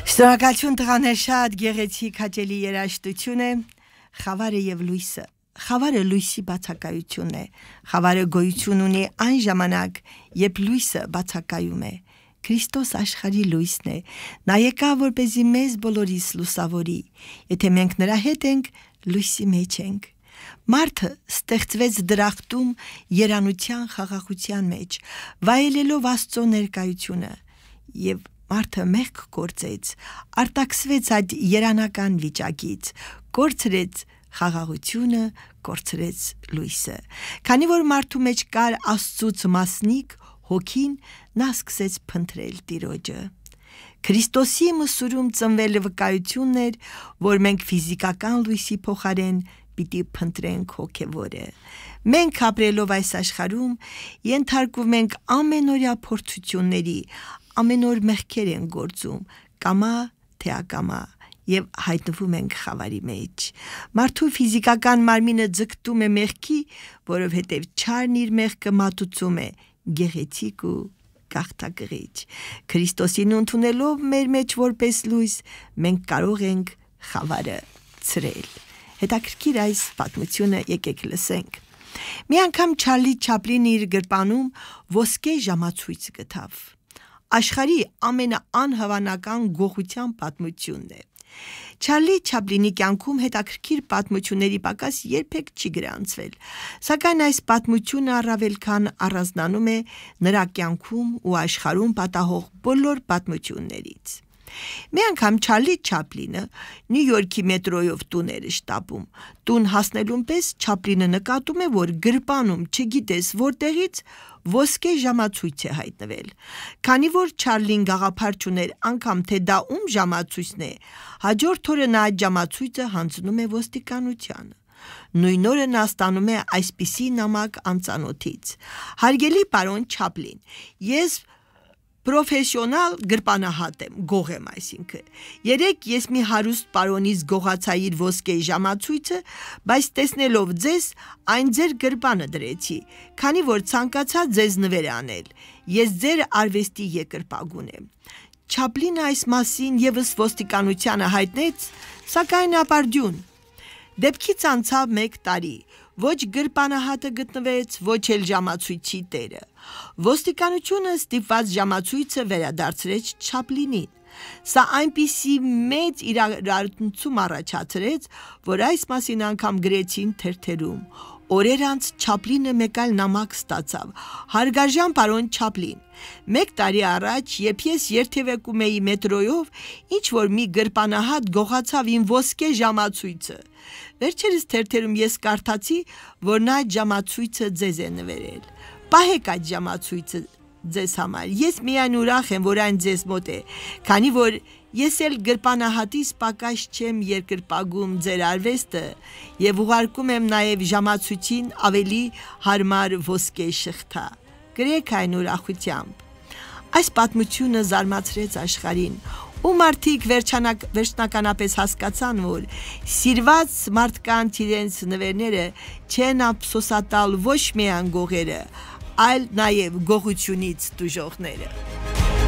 Շնորհակալություն տղաներ, շատ գեղեցիկ հաճելի երաժշտություն է Խավարը եւ լույսը Խավարը լույսի բացակայությունն է Խավարը գոյություն ունի այն ժամանակ երբ լույսը բացակայում է Քրիստոս աշխարհի լույսն է նա եկավ որպեսզի մեզ բոլորիս լուսավորի եթե մենք նրա հետ ենք լույսի մեջ ենք Մարդը ստեղծվեց դրախտում երանության խաղաղության մեջ վայելելով Աստծո ներկայությունը եւ Մարդը մեղք գործեց, արտաքսվեց այդ երանական վիճակից, կորցրեց խաղաղությունը, կորցրեց լույսը։ Քանի որ մարդու մեջ կար Աստծուց մասնիկ հոգին, նա սկսեց փնտրել Տիրոջը։ Քրիստոսի մսուրում ծնվել վկայությունն էր, որ մենք ֆիզիկական լույսի փոխարեն պիտի փնտրենք հոգևորը։ Մենք ապրելով այս աշխարհում ենթարկվում ենք ամենօրյա փորձությունների, ամեն օր մեղքեր են գործում, կամա թե ակամա, եւ հայտնվում ենք խավարի մեջ։ Մարդու ֆիզիկական մարմինը ձգտում է մեղքի, որովհետեւ չարն իր մեղքը մատուցում է, գեղեցիկ ու գաղթակղիչ։ Քրիստոսին ընդունելով մեր մեջ որպես լույս, մենք կարող ենք խավարը ցրել։ Հետաքրքիր այս պատմությունը եկեք լսենք։ Մի անգամ Չարլի Չապլինը իր գրպանում ոսկե ժամացույց գտավ։ Աշխարհի ամենաանհավանական գողության պատմությունն է։ Չարլի Չապլինի կյանքում հետաքրքիր պատմությունների պակաս երբեք չի գրանցվել, սակայն այս պատմությունը առավել քան առանձնանում է նրա կյանքում ու աշխարհում պատահող բոլոր պատմություններից։ Մի անգամ Չարլի Չապլինը Նյու Յորքի մետրոյով տուն էր շտապում։ Տուն հասնելուն պես Չապլինը նկատում է, որ գրպանում չգիտես որտեղից ոսկե ժամացույց է հայտնվել։ Քանի որ Չարլին գաղափար չուներ անգամ թե դա ում ժամացույցն է, հաջորդ օրը նա այդ ժամացույցը հանձնում է ոստիկանությանը։ Նույն օրը նա ստանում է այսպիսի նամակ անծանոթից. Հարգելի պարոն Չապլին, ես պրոֆեսիոնալ գրպանահատ եմ, գող եմ այսինքն։ Երեք ես մի հարուստ պարոնից գողացա իր ոսկե ժամացույցը, բայց տեսնելով ձեզ, այն ձեր գրպանը դրեցի, քանի որ ցանկացա ձեզ նվեր անել։ Ես ձեր արվեստի երկրպագուն եմ։ Չապլինը այս մասին եւս ոստիկանությանը հայտնեց, սակայն ապարդյուն։ Դեպքից անցավ 1 տարի, ոչ գրպանահատը գտնվեց, ոչ էլ ժամացույցի տերը։ Ոստիկանությունը ստիպված ժամացույցը վերադարձրեց Չապլինին։ Սա այնպիսի մեծ իրարանցում առաջացրեց, որ այս մասին անգամ գրեցին թերթերում։ Օրեր անց Չապլինը մեկ այլ նամակ ստացավ. Հարգարժան պարոն Չապլին, 1 տարի առաջ, երբ ես երթևեկում էի մետրոյով, ինչ որ մի գրպանահատ գողացավ իմ ոսկե ժամացույցը։ Վերջերս թերթերում ես կարդացի, որ նա այդ ժամացույցը ձեզ է նվերել։ Պահեք այդ ժամացույցը ձեզ համար։ Ես միայն ուրախ եմ, որ այն ձեզ մոտ է, քանի որ ես էլ գրպանահատից պակաս չեմ երկրպագում ձեր արվեստը եւ ուղարկում եմ նաեւ ժամացույցին ավելի հարմար ոսկե շղթա։ Գրեք այն ուրախությամբ։ Այս պատմությունը զարմացրեց աշխարհին, ու մարդիկ վերջնականապես հասկացան, որ սիրված մարդկանց իրենց նվերները չեն ափսոսատալ ոչ միայն գողերը, այլ նաև գողությունից տուժողները։